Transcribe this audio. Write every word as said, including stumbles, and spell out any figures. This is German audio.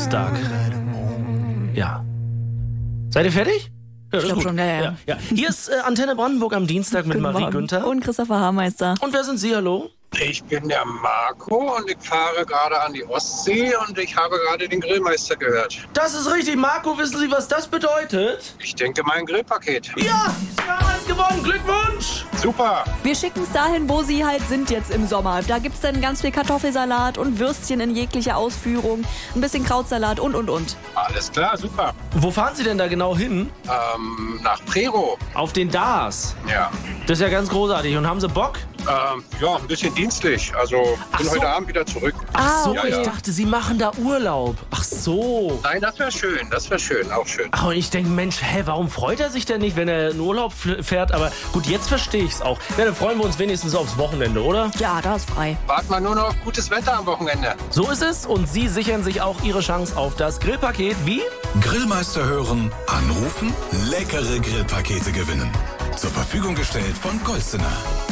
Dienstag. Ja. Seid ihr fertig? Ja, Ich glaube schon, ja, ja. ja, ja. Hier ist äh, Antenne Brandenburg am Dienstag mit Guten Marie Morgen. Günther. Und Christopher Haarmeister. Und wer sind Sie, hallo? Ich bin der Marco und ich fahre gerade an die Ostsee und ich habe gerade den Grillmeister gehört. Das ist richtig. Marco, wissen Sie, was das bedeutet? Ich denke, mein Grillpaket. Ja, Sie haben eins gewonnen. Glückwunsch! Super! Wir schicken es dahin, wo Sie halt sind jetzt im Sommer. Da gibt's dann ganz viel Kartoffelsalat und Würstchen in jeglicher Ausführung, ein bisschen Krautsalat und, und, und. Alles klar, super. Wo fahren Sie denn da genau hin? Ähm, nach Prero. Auf den Dars. Ja. Das ist ja ganz großartig. Und haben Sie Bock? Ähm, ja, ein bisschen dienstlich. Also, Ach bin so. heute Abend wieder zurück. Ach so, Ah, okay. ich dachte, Sie machen da Urlaub. Ach so. Nein, das wäre schön, das wäre schön, auch schön. Ach, und ich denke, Mensch, hä, warum freut er sich denn nicht, wenn er in Urlaub f- fährt? Aber gut, jetzt verstehe ich es auch. Ja, dann freuen wir uns wenigstens aufs Wochenende, oder? Ja, da ist frei. Warten wir nur noch auf gutes Wetter am Wochenende. So ist es und Sie sichern sich auch Ihre Chance auf das Grillpaket wie? Grillmeister hören, anrufen, leckere Grillpakete gewinnen. Zur Verfügung gestellt von Golstener.